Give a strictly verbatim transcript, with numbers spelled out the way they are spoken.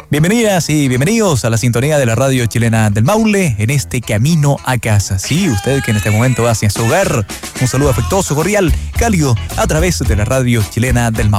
Bienvenidas y bienvenidos a la sintonía de la radio chilena del Maule en este camino a casa. Sí, usted que en este momento va hacia su hogar, un saludo afectuoso, cordial, cálido a través de la radio chilena del Maule.